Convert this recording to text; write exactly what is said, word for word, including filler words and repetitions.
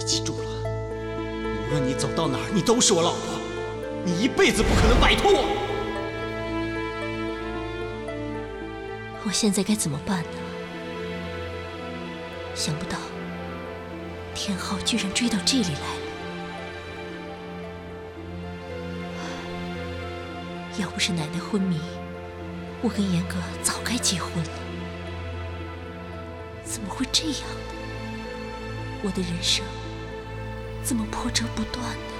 记住了，无论你走到哪儿，你都是我老婆，你一辈子不可能摆脱我。 我现在该怎么办呢？想不到天浩居然追到这里来了。要不是奶奶昏迷，我跟严哥早该结婚了。怎么会这样呢？我的人生怎么波折不断呢？